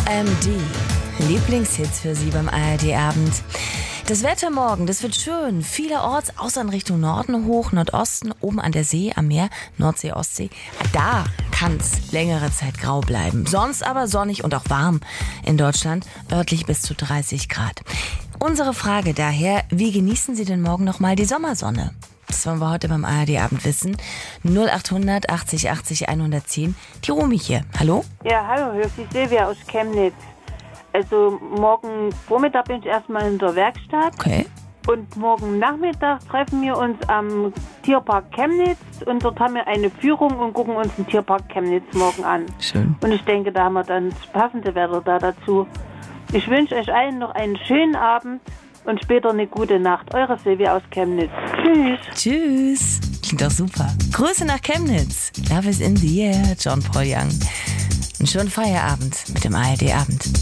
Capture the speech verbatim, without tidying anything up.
M D. Lieblingshits für Sie beim A R D-Abend. Das Wetter morgen, das wird schön. Vielerorts, außer in Richtung Norden, hoch, Nordosten, oben an der See, am Meer, Nordsee, Ostsee. Da kann es längere Zeit grau bleiben. Sonst aber sonnig und auch warm in Deutschland, örtlich bis zu dreißig Grad. Unsere Frage daher, wie genießen Sie denn morgen nochmal die Sommersonne? Das wollen wir heute beim A R D-Abend wissen. null achthundert achtzig achtzig hundertzehn. Die Romy hier. Hallo? Ja, hallo, hier ist die Silvia aus Chemnitz. Also morgen Vormittag bin ich erstmal in der Werkstatt. Okay. Und morgen Nachmittag treffen wir uns am Tierpark Chemnitz und dort haben wir eine Führung und gucken uns den Tierpark Chemnitz morgen an. Schön. Und ich denke, da haben wir dann das passende Wetter da dazu. Ich wünsche euch allen noch einen schönen Abend und später eine gute Nacht. Eure Silvia aus Chemnitz. Tschüss. Tschüss. Klingt doch super. Grüße nach Chemnitz. Love is in the air, John Paul Young. Einen schönen Feierabend mit dem A R D-Abend.